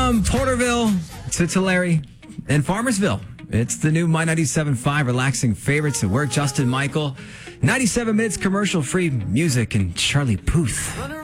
From Porterville to Tulare and Farmersville, it's the new My 97.5 relaxing favorites at work. Justin Michael, 97 minutes commercial-free music, and Charlie Puth.